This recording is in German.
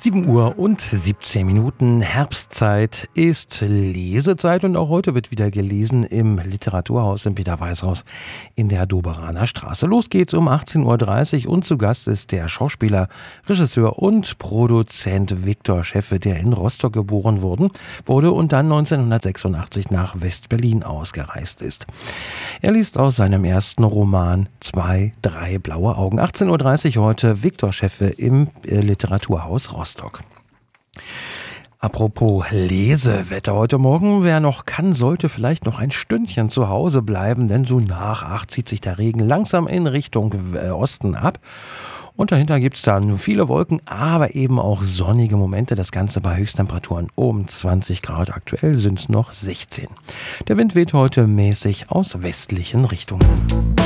7 Uhr und 17 Minuten. Herbstzeit ist Lesezeit und auch heute wird wieder gelesen im Literaturhaus im Peter-Weiß-Haus in der Doberaner Straße. Los geht's um 18.30 Uhr und zu Gast ist der Schauspieler, Regisseur und Produzent Viktor Scheffe, der in Rostock geboren wurde und dann 1986 nach West-Berlin ausgereist ist. Er liest aus seinem ersten Roman 2, 3 blaue Augen. 18.30 Uhr heute Viktor Scheffe im Literaturhaus Rostock. Apropos Lesewetter heute Morgen. Wer noch kann, sollte vielleicht noch ein Stündchen zu Hause bleiben, denn so nach 8 zieht sich der Regen langsam in Richtung Osten ab. Und dahinter gibt es dann viele Wolken, aber eben auch sonnige Momente. Das Ganze bei Höchsttemperaturen um 20 Grad. Aktuell sind es noch 16. Der Wind weht heute mäßig aus westlichen Richtungen.